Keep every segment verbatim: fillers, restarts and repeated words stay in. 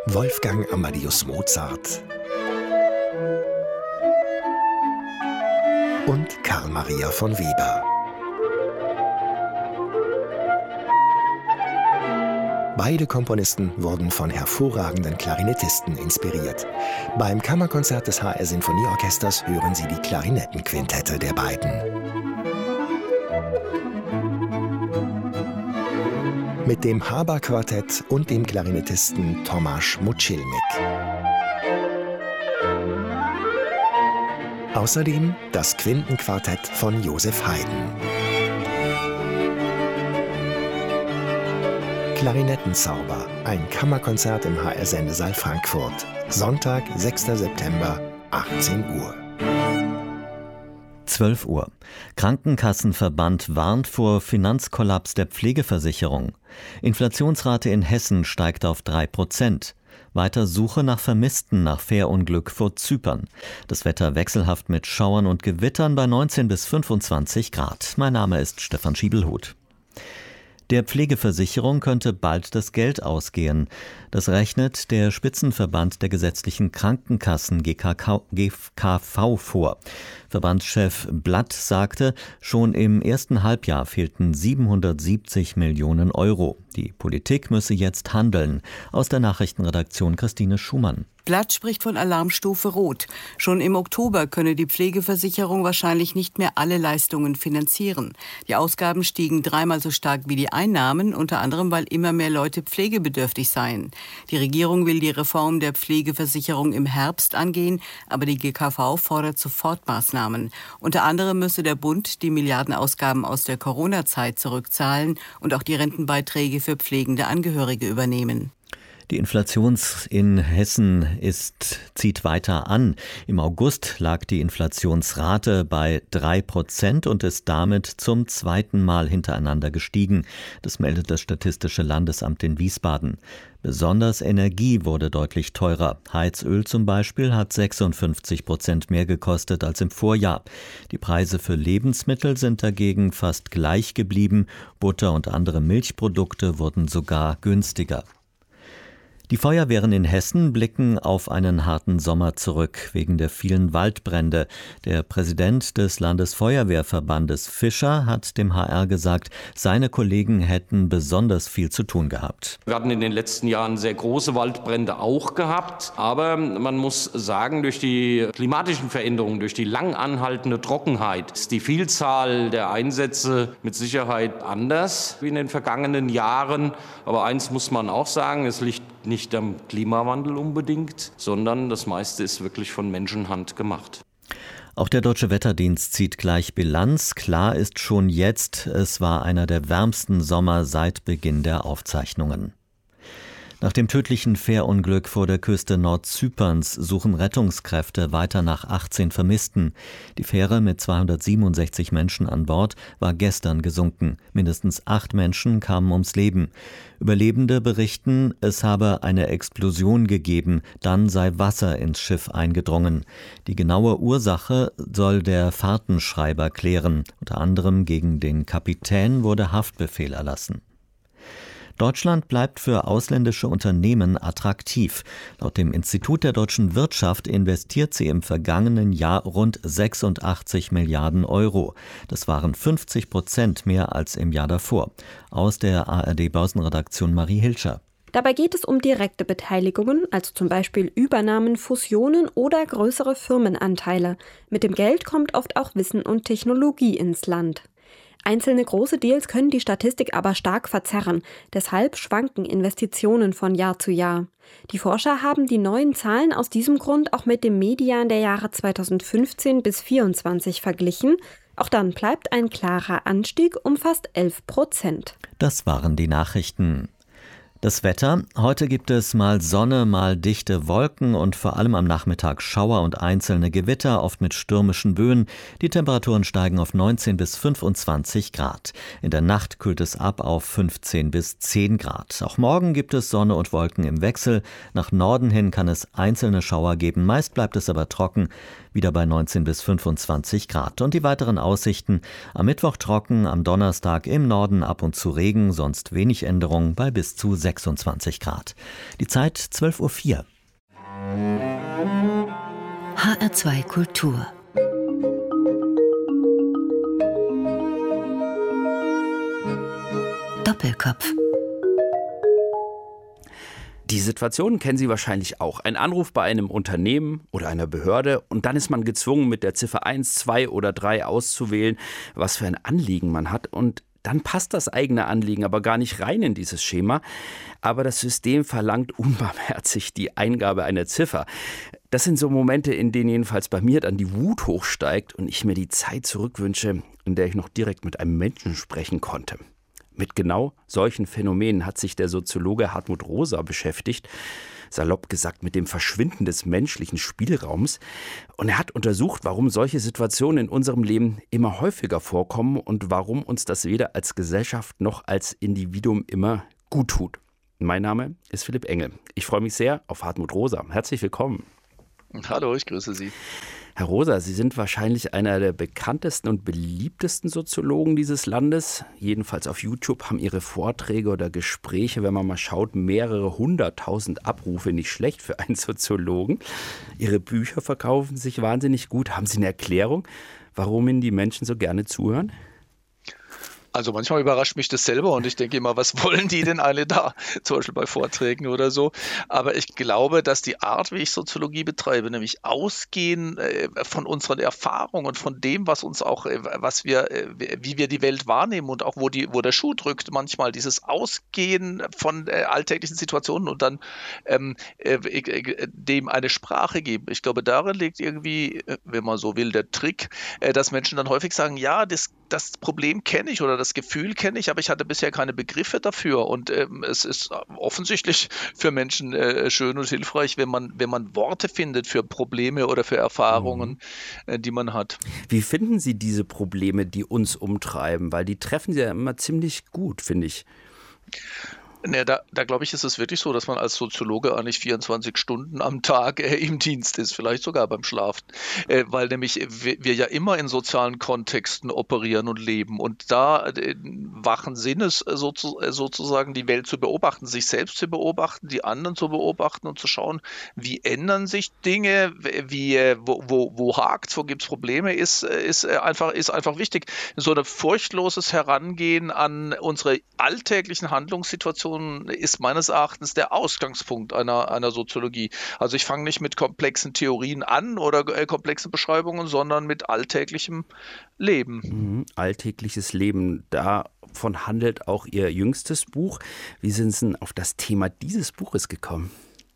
Wolfgang Amadeus Mozart und Karl Maria von Weber. Beide Komponisten wurden von hervorragenden Klarinettisten inspiriert. Beim Kammerkonzert des H R Sinfonieorchesters hören Sie die Klarinettenquintette der beiden. Mit dem Haber-Quartett und dem Klarinettisten Tomasz Muchilnik. Außerdem das Quintenquartett von Joseph Haydn. Klarinettenzauber, ein Kammerkonzert im H R Sendesaal Frankfurt. Sonntag, sechster September, achtzehn Uhr. zwölf Uhr. Krankenkassenverband warnt vor Finanzkollaps der Pflegeversicherung. Inflationsrate in Hessen steigt auf drei Prozent. Weiter Suche nach Vermissten nach Fährunglück vor Zypern. Das Wetter wechselhaft mit Schauern und Gewittern bei neunzehn bis fünfundzwanzig Grad. Mein Name ist Stefan Schiebelhuth. Der Pflegeversicherung könnte bald das Geld ausgehen. Das rechnet der Spitzenverband der gesetzlichen Krankenkassen G K V vor. Verbandschef Blatt sagte, schon im ersten Halbjahr fehlten siebenhundertsiebzig Millionen Euro. Die Politik müsse jetzt handeln. Aus der Nachrichtenredaktion Christine Schumann. Blatt spricht von Alarmstufe Rot. Schon im Oktober könne die Pflegeversicherung wahrscheinlich nicht mehr alle Leistungen finanzieren. Die Ausgaben stiegen dreimal so stark wie die Einnahmen, unter anderem, weil immer mehr Leute pflegebedürftig seien. Die Regierung will die Reform der Pflegeversicherung im Herbst angehen, aber die G K V fordert Sofortmaßnahmen. Unter anderem müsse der Bund die Milliardenausgaben aus der Corona-Zeit zurückzahlen und auch die Rentenbeiträge für pflegende Angehörige übernehmen. Die Inflation in Hessen ist, zieht weiter an. Im August lag die Inflationsrate bei drei Prozent und ist damit zum zweiten Mal hintereinander gestiegen. Das meldet das Statistische Landesamt in Wiesbaden. Besonders Energie wurde deutlich teurer. Heizöl zum Beispiel hat sechsundfünfzig Prozent mehr gekostet als im Vorjahr. Die Preise für Lebensmittel sind dagegen fast gleich geblieben. Butter und andere Milchprodukte wurden sogar günstiger. Die Feuerwehren in Hessen blicken auf einen harten Sommer zurück, wegen der vielen Waldbrände. Der Präsident des Landesfeuerwehrverbandes Fischer hat dem H R gesagt, seine Kollegen hätten besonders viel zu tun gehabt. Wir hatten in den letzten Jahren sehr große Waldbrände auch gehabt. Aber man muss sagen, durch die klimatischen Veränderungen, durch die lang anhaltende Trockenheit ist die Vielzahl der Einsätze mit Sicherheit anders wie in den vergangenen Jahren. Aber eins muss man auch sagen, es liegt nicht am Klimawandel unbedingt, sondern das meiste ist wirklich von Menschenhand gemacht. Auch der Deutsche Wetterdienst zieht gleich Bilanz. Klar ist schon jetzt, es war einer der wärmsten Sommer seit Beginn der Aufzeichnungen. Nach dem tödlichen Fährunglück vor der Küste Nordzyperns suchen Rettungskräfte weiter nach achtzehn Vermissten. Die Fähre mit zweihundertsiebenundsechzig Menschen an Bord war gestern gesunken. Mindestens acht Menschen kamen ums Leben. Überlebende berichten, es habe eine Explosion gegeben, dann sei Wasser ins Schiff eingedrungen. Die genaue Ursache soll der Fahrtenschreiber klären. Unter anderem gegen den Kapitän wurde Haftbefehl erlassen. Deutschland bleibt für ausländische Unternehmen attraktiv. Laut dem Institut der deutschen Wirtschaft investiert sie im vergangenen Jahr rund sechsundachtzig Milliarden Euro. Das waren fünfzig Prozent mehr als im Jahr davor. Aus der A R D-Börsenredaktion Marie Hilscher. Dabei geht es um direkte Beteiligungen, also zum Beispiel Übernahmen, Fusionen oder größere Firmenanteile. Mit dem Geld kommt oft auch Wissen und Technologie ins Land. Einzelne große Deals können die Statistik aber stark verzerren. Deshalb schwanken Investitionen von Jahr zu Jahr. Die Forscher haben die neuen Zahlen aus diesem Grund auch mit dem Median der Jahre zweitausendfünfzehn bis zweitausendvierundzwanzig verglichen. Auch dann bleibt ein klarer Anstieg um fast elf Prozent. Das waren die Nachrichten. Das Wetter. Heute gibt es mal Sonne, mal dichte Wolken und vor allem am Nachmittag Schauer und einzelne Gewitter, oft mit stürmischen Böen. Die Temperaturen steigen auf neunzehn bis fünfundzwanzig Grad. In der Nacht kühlt es ab auf fünfzehn bis zehn Grad. Auch morgen gibt es Sonne und Wolken im Wechsel. Nach Norden hin kann es einzelne Schauer geben. Meist bleibt es aber trocken, wieder bei neunzehn bis fünfundzwanzig Grad. Und die weiteren Aussichten: am Mittwoch trocken, am Donnerstag im Norden ab und zu Regen, sonst wenig Änderung bei bis zu sechsundzwanzig Grad. Die Zeit zwölf Uhr vier. H R zwei Kultur. Doppelkopf. Die Situation kennen Sie wahrscheinlich auch. Ein Anruf bei einem Unternehmen oder einer Behörde und dann ist man gezwungen, mit der Ziffer eins, zwei oder drei auszuwählen, was für ein Anliegen man hat. Und dann passt das eigene Anliegen aber gar nicht rein in dieses Schema. Aber das System verlangt unbarmherzig die Eingabe einer Ziffer. Das sind so Momente, in denen jedenfalls bei mir dann die Wut hochsteigt und ich mir die Zeit zurückwünsche, in der ich noch direkt mit einem Menschen sprechen konnte. Mit genau solchen Phänomenen hat sich der Soziologe Hartmut Rosa beschäftigt, salopp gesagt mit dem Verschwinden des menschlichen Spielraums. Und er hat untersucht, warum solche Situationen in unserem Leben immer häufiger vorkommen und warum uns das weder als Gesellschaft noch als Individuum immer gut tut. Mein Name ist Philipp Engel. Ich freue mich sehr auf Hartmut Rosa. Herzlich willkommen. Hallo, ich grüße Sie. Herr Rosa, Sie sind wahrscheinlich einer der bekanntesten und beliebtesten Soziologen dieses Landes. Jedenfalls auf YouTube haben Ihre Vorträge oder Gespräche, wenn man mal schaut, mehrere hunderttausend Abrufe. Nicht schlecht für einen Soziologen. Ihre Bücher verkaufen sich wahnsinnig gut. Haben Sie eine Erklärung, warum Ihnen die Menschen so gerne zuhören? Also manchmal überrascht mich das selber und ich denke immer, was wollen die denn alle da? Zum Beispiel bei Vorträgen oder so. Aber ich glaube, dass die Art, wie ich Soziologie betreibe, nämlich ausgehen äh, von unseren Erfahrungen und von dem, was uns auch, äh, was wir, äh, wie wir die Welt wahrnehmen und auch wo die, wo der Schuh drückt, manchmal dieses Ausgehen von äh, alltäglichen Situationen und dann ähm, äh, dem eine Sprache geben. Ich glaube, darin liegt irgendwie, wenn man so will, der Trick, äh, dass Menschen dann häufig sagen, ja, das, das Problem kenne ich oder das Das Gefühl kenne ich, aber ich hatte bisher keine Begriffe dafür und ähm, es ist offensichtlich für Menschen äh, schön und hilfreich, wenn man, wenn man Worte findet für Probleme oder für Erfahrungen, mhm. äh, die man hat. Wie finden Sie diese Probleme, die uns umtreiben? Weil die treffen Sie ja immer ziemlich gut, finde ich. Ne, da, da glaube ich, ist es wirklich so, dass man als Soziologe eigentlich vierundzwanzig Stunden am Tag äh, im Dienst ist, vielleicht sogar beim Schlafen, äh, weil nämlich wir, wir ja immer in sozialen Kontexten operieren und leben und da äh, wachen Sinnes äh, sozu, äh, sozusagen die Welt zu beobachten, sich selbst zu beobachten, die anderen zu beobachten und zu schauen, wie ändern sich Dinge, wie, äh, wo, wo, wo hakt, wo gibt es Probleme, ist, ist, äh, einfach, ist einfach wichtig. So ein furchtloses Herangehen an unsere alltäglichen Handlungssituationen ist meines Erachtens der Ausgangspunkt einer, einer Soziologie. Also ich fange nicht mit komplexen Theorien an oder äh, komplexen Beschreibungen, sondern mit alltäglichem Leben. Mhm, alltägliches Leben, davon handelt auch Ihr jüngstes Buch. Wie sind Sie denn auf das Thema dieses Buches gekommen?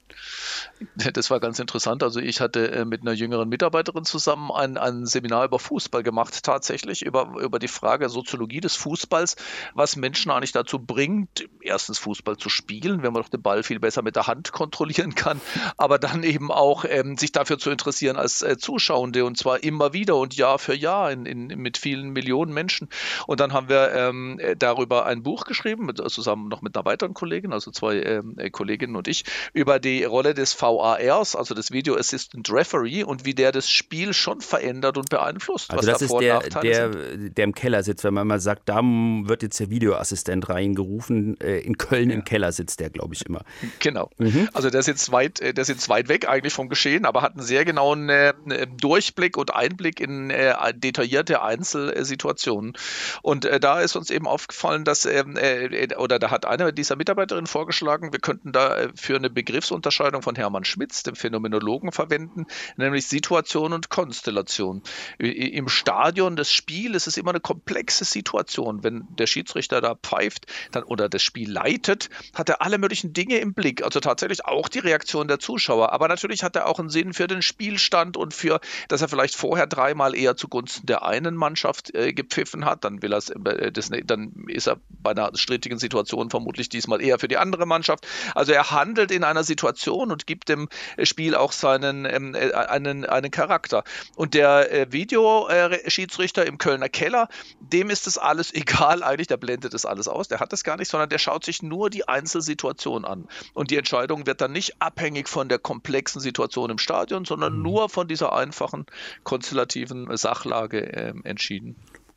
Das war ganz interessant. Also ich hatte mit einer jüngeren Mitarbeiterin zusammen ein, ein Seminar über Fußball gemacht, tatsächlich über, über die Frage Soziologie des Fußballs, was Menschen eigentlich dazu bringt, erstens Fußball zu spielen, wenn man doch den Ball viel besser mit der Hand kontrollieren kann, aber dann eben auch ähm, sich dafür zu interessieren als äh, Zuschauende und zwar immer wieder und Jahr für Jahr in, in, mit vielen Millionen Menschen. Und dann haben wir ähm, darüber ein Buch geschrieben, mit, zusammen noch mit einer weiteren Kollegin, also zwei ähm, Kolleginnen und ich, über die Rolle des V A Rs, also des Video Assistant Referee und wie der das Spiel schon verändert und beeinflusst. Also was das da ist Vor- der, und Nachteile der, sind. der im Keller sitzt, wenn man mal sagt, da wird jetzt der Videoassistent reingerufen. In Köln ja. Im Keller sitzt der, glaube ich, immer. Genau. Mhm. Also der sitzt, weit, der sitzt weit weg eigentlich vom Geschehen, aber hat einen sehr genauen äh, Durchblick und Einblick in äh, detaillierte Einzelsituationen. Und äh, da ist uns eben aufgefallen, dass, äh, oder da hat eine dieser Mitarbeiterinnen vorgeschlagen, wir könnten da äh, für eine Begriffsunterscheidung von Hermann Schmitz, dem Phänomenologen, verwenden, nämlich Situation und Konstellation. Im Stadion des Spiels ist es immer eine komplexe Situation. Wenn der Schiedsrichter da pfeift dann, oder das Spiel leitet, hat er alle möglichen Dinge im Blick. Also tatsächlich auch die Reaktion der Zuschauer. Aber natürlich hat er auch einen Sinn für den Spielstand und für, dass er vielleicht vorher dreimal eher zugunsten der einen Mannschaft äh, gepfiffen hat. Dann will äh, das, dann ist er bei einer strittigen Situation vermutlich diesmal eher für die andere Mannschaft. Also er handelt in einer Situation und gibt dem Spiel auch seinen ähm, einen, einen Charakter. Und der äh, Videoschiedsrichter äh, im Kölner Keller, dem ist das alles egal eigentlich, der blendet das alles aus, der hat das gar nicht, sondern der schaut sich nur die Einzelsituation an. Und die Entscheidung wird dann nicht abhängig von der komplexen Situation im Stadion, sondern mhm. nur von dieser einfachen, konstellativen Sachlage äh, entschieden.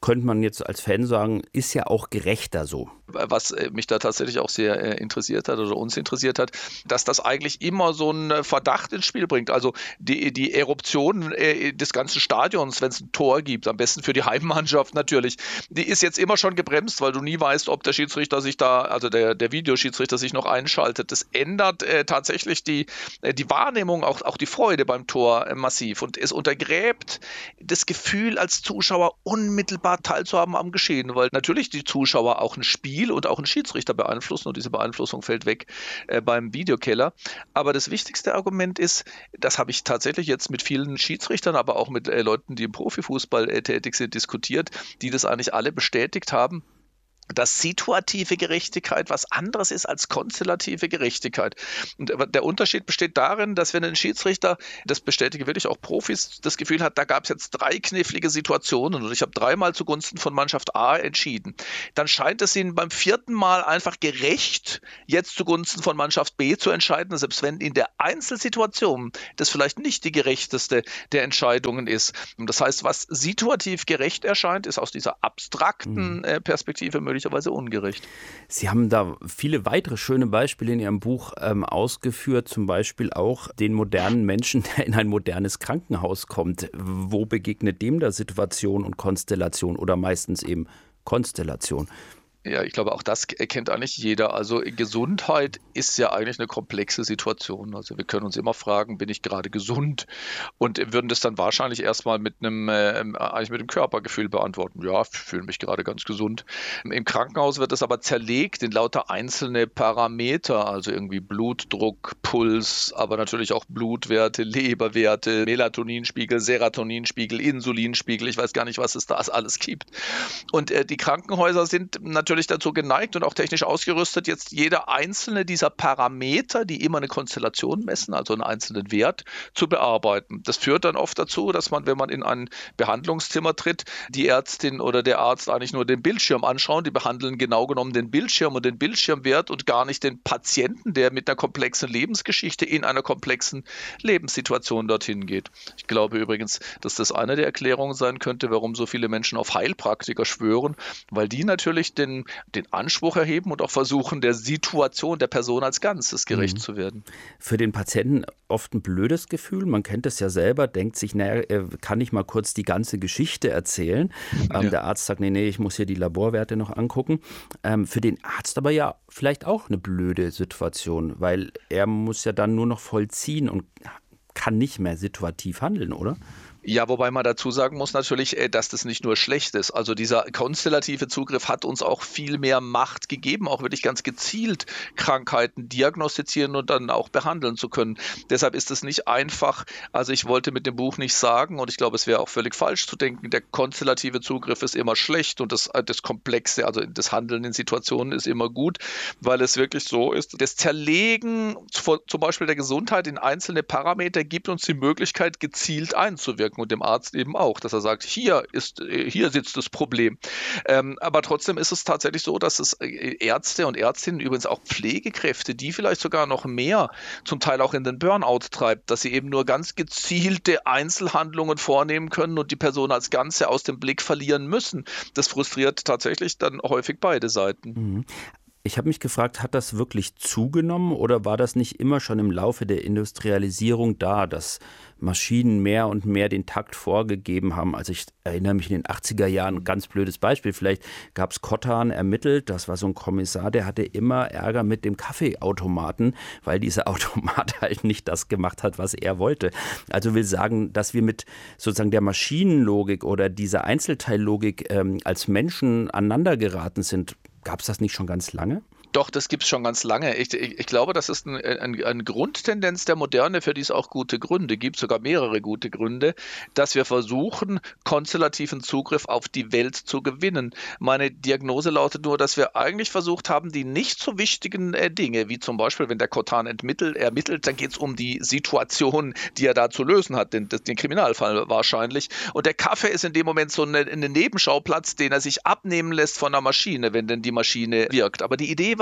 könnte man jetzt als Fan sagen, ist ja auch gerechter so. Was mich da tatsächlich auch sehr interessiert hat oder uns interessiert hat, dass das eigentlich immer so einen Verdacht ins Spiel bringt. Also die, die Eruption des ganzen Stadions, wenn es ein Tor gibt, am besten für die Heimmannschaft natürlich, die ist jetzt immer schon gebremst, weil du nie weißt, ob der Schiedsrichter sich da, also der, der Videoschiedsrichter sich noch einschaltet. Das ändert äh, tatsächlich die, äh, die Wahrnehmung, auch, auch die Freude beim Tor äh, massiv. Und es untergräbt das Gefühl, als Zuschauer unmittelbar teilzuhaben am Geschehen, weil natürlich die Zuschauer auch ein Spiel und auch einen Schiedsrichter beeinflussen und diese Beeinflussung fällt weg äh, beim Videokeller. Aber das wichtigste Argument ist, das habe ich tatsächlich jetzt mit vielen Schiedsrichtern, aber auch mit äh, Leuten, die im Profifußball äh, tätig sind, diskutiert, die das eigentlich alle bestätigt haben, dass situative Gerechtigkeit was anderes ist als konstellative Gerechtigkeit. Und der Unterschied besteht darin, dass wenn ein Schiedsrichter, das bestätigen wirklich auch Profis, das Gefühl hat, da gab es jetzt drei knifflige Situationen und ich habe dreimal zugunsten von Mannschaft A entschieden, dann scheint es ihnen beim vierten Mal einfach gerecht, jetzt zugunsten von Mannschaft B zu entscheiden, selbst wenn in der Einzelsituation das vielleicht nicht die gerechteste der Entscheidungen ist. Und das heißt, was situativ gerecht erscheint, ist aus dieser abstrakten mhm. Perspektive möglich. möglicherweise ungerecht. Sie haben da viele weitere schöne Beispiele in Ihrem Buch ähm, ausgeführt, zum Beispiel auch den modernen Menschen, der in ein modernes Krankenhaus kommt. Wo begegnet dem der Situation und Konstellation oder meistens eben Konstellation? Ja, ich glaube, auch das erkennt eigentlich jeder. Also Gesundheit ist ja eigentlich eine komplexe Situation. Also wir können uns immer fragen, bin ich gerade gesund? Und würden das dann wahrscheinlich erstmal mit einem, äh, eigentlich mit dem Körpergefühl beantworten. Ja, ich fühle mich gerade ganz gesund. Im Krankenhaus wird das aber zerlegt in lauter einzelne Parameter, also irgendwie Blutdruck, Puls, aber natürlich auch Blutwerte, Leberwerte, Melatoninspiegel, Serotoninspiegel, Insulinspiegel. Ich weiß gar nicht, was es da alles gibt. Und äh, die Krankenhäuser sind natürlich dazu geneigt und auch technisch ausgerüstet, jetzt jeder einzelne dieser Parameter, die immer eine Konstellation messen, also einen einzelnen Wert, zu bearbeiten. Das führt dann oft dazu, dass man, wenn man in ein Behandlungszimmer tritt, die Ärztin oder der Arzt eigentlich nur den Bildschirm anschauen. Die behandeln genau genommen den Bildschirm und den Bildschirmwert und gar nicht den Patienten, der mit einer komplexen Lebensgeschichte in einer komplexen Lebenssituation dorthin geht. Ich glaube übrigens, dass das eine der Erklärungen sein könnte, warum so viele Menschen auf Heilpraktiker schwören, weil die natürlich den den Anspruch erheben und auch versuchen, der Situation der Person als Ganzes gerecht mhm. zu werden. Für den Patienten oft ein blödes Gefühl. Man kennt es ja selber, denkt sich, naja, kann ich mal kurz die ganze Geschichte erzählen? Ja. Ähm, der Arzt sagt, nee, nee, ich muss hier die Laborwerte noch angucken. Ähm, für den Arzt aber ja vielleicht auch eine blöde Situation, weil er muss ja dann nur noch vollziehen und kann nicht mehr situativ handeln, oder? Ja, wobei man dazu sagen muss natürlich, dass das nicht nur schlecht ist. Also dieser konstellative Zugriff hat uns auch viel mehr Macht gegeben, auch wirklich ganz gezielt Krankheiten diagnostizieren und dann auch behandeln zu können. Deshalb ist es nicht einfach, also ich wollte mit dem Buch nicht sagen und ich glaube, es wäre auch völlig falsch zu denken, der konstellative Zugriff ist immer schlecht und das, das Komplexe, also das Handeln in Situationen ist immer gut, weil es wirklich so ist. Das Zerlegen zum Beispiel der Gesundheit in einzelne Parameter gibt uns die Möglichkeit, gezielt einzuwirken. Und dem Arzt eben auch, dass er sagt, hier ist, hier sitzt das Problem. Ähm, aber trotzdem ist es tatsächlich so, dass es Ärzte und Ärztinnen, übrigens auch Pflegekräfte, die vielleicht sogar noch mehr zum Teil auch in den Burnout treibt, dass sie eben nur ganz gezielte Einzelhandlungen vornehmen können und die Person als Ganze aus dem Blick verlieren müssen. Das frustriert tatsächlich dann häufig beide Seiten. Mhm. Ich habe mich gefragt, hat das wirklich zugenommen oder war das nicht immer schon im Laufe der Industrialisierung da, dass Maschinen mehr und mehr den Takt vorgegeben haben? Also ich erinnere mich in den achtziger Jahren, ein ganz blödes Beispiel, vielleicht gab es Kottan ermittelt, das war so ein Kommissar, der hatte immer Ärger mit dem Kaffeeautomaten, weil dieser Automat halt nicht das gemacht hat, was er wollte. Also will sagen, dass wir mit sozusagen der Maschinenlogik oder dieser Einzelteillogik ähm, als Menschen aneinander geraten sind. Gab es das nicht schon ganz lange? Doch, das gibt es schon ganz lange. Ich, ich, ich glaube, das ist ein, ein, eine Grundtendenz der Moderne, für die es auch gute Gründe gibt, sogar mehrere gute Gründe, dass wir versuchen, konstellativen Zugriff auf die Welt zu gewinnen. Meine Diagnose lautet nur, dass wir eigentlich versucht haben, die nicht so wichtigen äh, Dinge, wie zum Beispiel, wenn der Kottan ermittelt, ermittelt dann geht es um die Situation, die er da zu lösen hat, den, den Kriminalfall wahrscheinlich. Und der Kaffee ist in dem Moment so ein eine Nebenschauplatz, den er sich abnehmen lässt von der Maschine, wenn denn die Maschine wirkt. Aber die Idee war,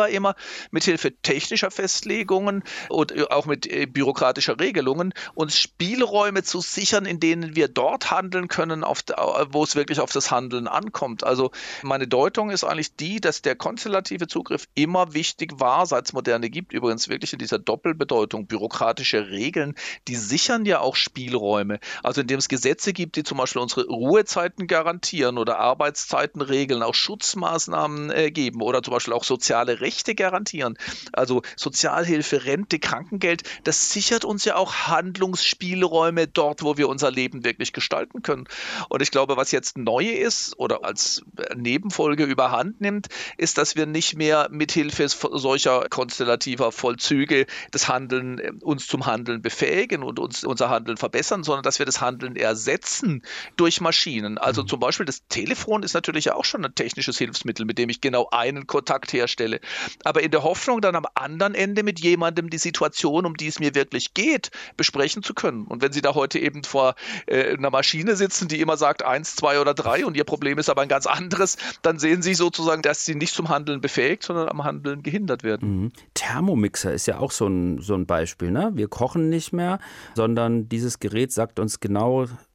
war immer, mithilfe technischer Festlegungen und auch mit bürokratischer Regelungen uns Spielräume zu sichern, in denen wir dort handeln können, auf, wo es wirklich auf das Handeln ankommt. Also meine Deutung ist eigentlich die, dass der konstellative Zugriff immer wichtig war, seit es Moderne gibt, übrigens wirklich in dieser Doppelbedeutung. Bürokratische Regeln, die sichern ja auch Spielräume. Also indem es Gesetze gibt, die zum Beispiel unsere Ruhezeiten garantieren oder Arbeitszeiten regeln, auch Schutzmaßnahmen äh, geben oder zum Beispiel auch soziale Rechte garantieren. Also Sozialhilfe, Rente, Krankengeld, das sichert uns ja auch Handlungsspielräume dort, wo wir unser Leben wirklich gestalten können. Und ich glaube, was jetzt neu ist oder als Nebenfolge überhand nimmt, ist, dass wir nicht mehr mithilfe solcher konstellativer Vollzüge das Handeln, uns zum Handeln befähigen und uns unser Handeln verbessern, sondern dass wir das Handeln ersetzen durch Maschinen. Also zum Beispiel das Telefon ist natürlich auch schon ein technisches Hilfsmittel, mit dem ich genau einen Kontakt herstelle. Aber in der Hoffnung, dann am anderen Ende mit jemandem die Situation, um die es mir wirklich geht, besprechen zu können. Und wenn Sie da heute eben vor äh, einer Maschine sitzen, die immer sagt eins, zwei oder drei und Ihr Problem ist aber ein ganz anderes, dann sehen Sie sozusagen, dass Sie nicht zum Handeln befähigt, sondern am Handeln gehindert werden. Mhm. Thermomixer ist ja auch so ein, so ein Beispiel. Ne? Wir kochen nicht mehr, sondern dieses Gerät sagt uns genau,